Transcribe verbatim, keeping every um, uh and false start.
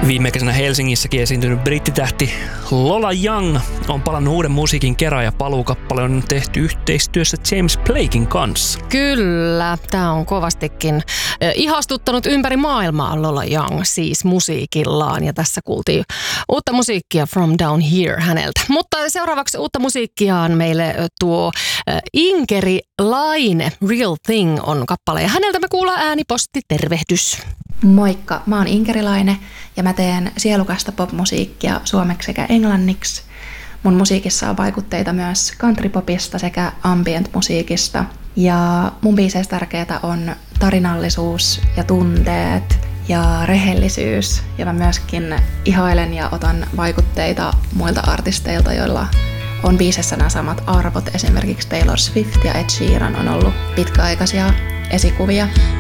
Viime kesänä Helsingissäkin esiintynyt brittitähti Lola Young on palannut uuden musiikin kerran ja paluukappale on tehty yhteistyössä James Blaken kanssa. Kyllä, tämä on kovastikin ihastuttanut ympäri maailmaa Lola Young siis musiikillaan ja tässä kuultiin uutta musiikkia From Down Here häneltä. Mutta seuraavaksi uutta musiikkiaan meille tuo Inkeri Laine, Real Thing on kappale ja häneltä me kuullaan ääniposti tervehdys. Moikka, mä oon Inkeri Laine ja mä teen sielukasta popmusiikkia suomeksi sekä englanniksi. Mun musiikissa on vaikutteita myös countrypopista sekä ambient-musiikista. Ja mun biiseissä tärkeää on tarinallisuus ja tunteet ja rehellisyys. Ja mä myöskin ihailen ja otan vaikutteita muilta artisteilta, joilla on biiseissä nämä samat arvot. Esimerkiksi Taylor Swift ja Ed Sheeran on ollut pitkäaikaisia esikuvia.